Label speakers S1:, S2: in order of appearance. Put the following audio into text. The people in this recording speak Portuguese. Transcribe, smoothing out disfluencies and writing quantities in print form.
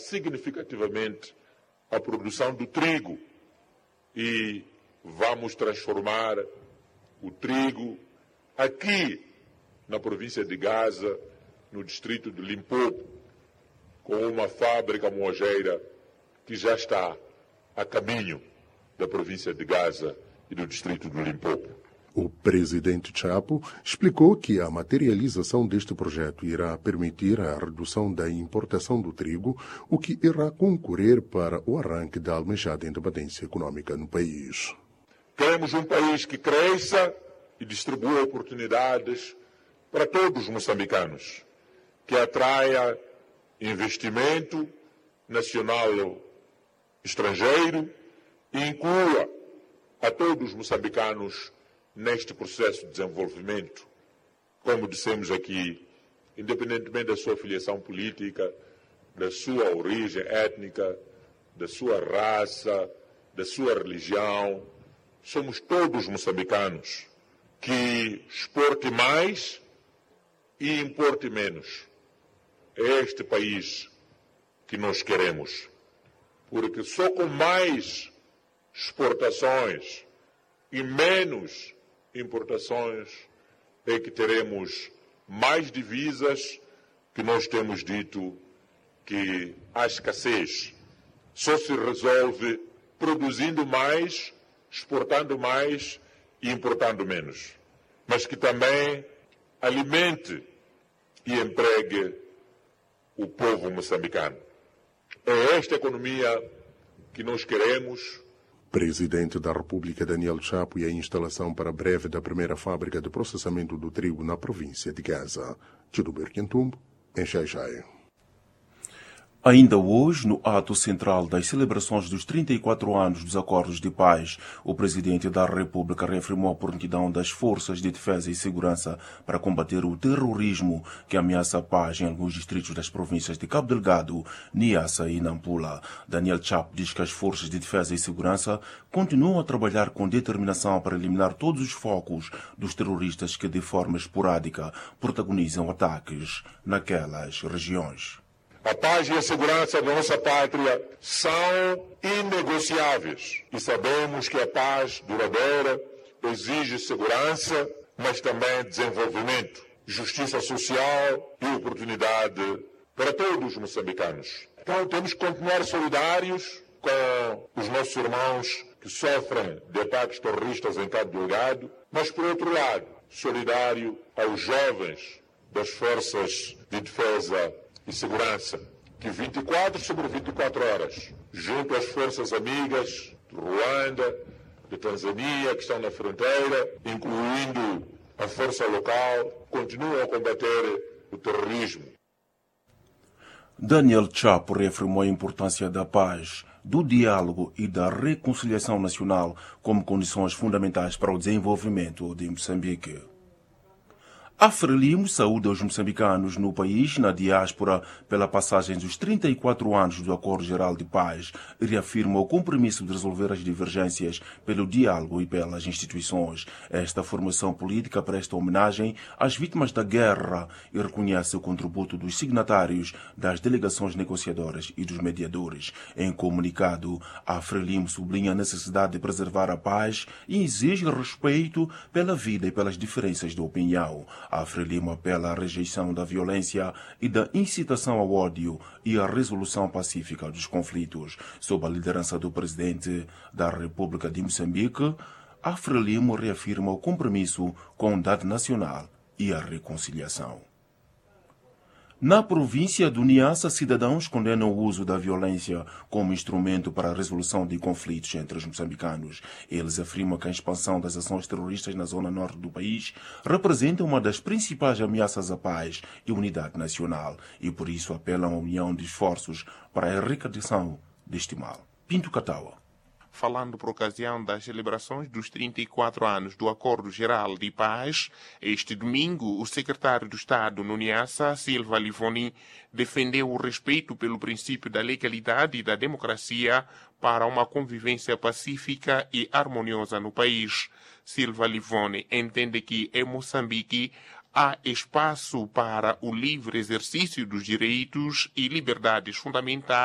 S1: significativamente a produção do trigo e vamos transformar o trigo aqui na província de Gaza, no distrito de Limpopo, com uma fábrica moageira que já está a caminho da província de Gaza e do distrito de Limpopo.
S2: O presidente Chapo explicou que a materialização deste projeto irá permitir a redução da importação do trigo, o que irá concorrer para o arranque da almejada independência econômica no país.
S1: Queremos um país que cresça e distribua oportunidades para todos os moçambicanos, que atraia investimento nacional estrangeiro e inclua a todos os moçambicanos neste processo de desenvolvimento, como dissemos aqui, independentemente da sua filiação política, da sua origem étnica, da sua raça, da sua religião, somos todos moçambicanos que exporte mais e importe menos. É este país que nós queremos, porque só com mais exportações e menos importações é que teremos mais divisas, que nós temos dito que a escassez só se resolve produzindo mais, exportando mais e importando menos, mas que também alimente e empregue o povo moçambicano. É esta economia que nós queremos.
S2: Presidente da República Daniel Chapo e a instalação para breve da primeira fábrica de processamento do trigo na província de Gaza. Tchudubir Quentumbo, em Xai-Xai.
S3: Ainda hoje, no ato central das celebrações dos 34 anos dos Acordos de Paz, o Presidente da República reafirmou a prontidão das Forças de Defesa e Segurança para combater o terrorismo que ameaça a paz em alguns distritos das províncias de Cabo Delgado, Niassa e Nampula. Daniel Chapo diz que as Forças de Defesa e Segurança continuam a trabalhar com determinação para eliminar todos os focos dos terroristas que, de forma esporádica, protagonizam ataques naquelas regiões.
S1: A paz e a segurança da nossa pátria são inegociáveis e sabemos que a paz duradoura exige segurança, mas também desenvolvimento, justiça social e oportunidade para todos os moçambicanos. Então temos que continuar solidários com os nossos irmãos que sofrem de ataques terroristas em Cabo Delgado, mas por outro lado, solidário aos jovens das forças de defesa e segurança, que 24 sobre 24 horas, junto às forças amigas de Ruanda, de Tanzânia, que estão na fronteira, incluindo a força local, continuam a combater o terrorismo.
S3: Daniel Chapo reafirmou a importância da paz, do diálogo e da reconciliação nacional como condições fundamentais para o desenvolvimento de Moçambique. A Frelimo saúda os moçambicanos no país, na diáspora, pela passagem dos 34 anos do Acordo Geral de Paz e reafirma o compromisso de resolver as divergências pelo diálogo e pelas instituições. Esta formação política presta homenagem às vítimas da guerra e reconhece o contributo dos signatários, das delegações negociadoras e dos mediadores. Em comunicado, a Frelimo sublinha a necessidade de preservar a paz e exige respeito pela vida e pelas diferenças de opinião. A Frelimo apela à rejeição da violência e da incitação ao ódio e à resolução pacífica dos conflitos. Sob a liderança do Presidente da República de Moçambique, a Frelimo reafirma o compromisso com a unidade nacional e a reconciliação. Na província do Niassa, cidadãos condenam o uso da violência como instrumento para a resolução de conflitos entre os moçambicanos. Eles afirmam que a expansão das ações terroristas na zona norte do país representa uma das principais ameaças à paz e unidade nacional e, por isso, apelam à união de esforços para a erradicação deste mal. Pinto Catawa.
S4: Falando por ocasião das celebrações dos 34 anos do Acordo Geral de Paz, este domingo, o secretário do Estado no Niassa, Silva Livoni, defendeu o respeito pelo princípio da legalidade e da democracia para uma convivência pacífica e harmoniosa no país. Silva Livoni entende que, em Moçambique, há espaço para o livre exercício dos direitos e liberdades fundamentais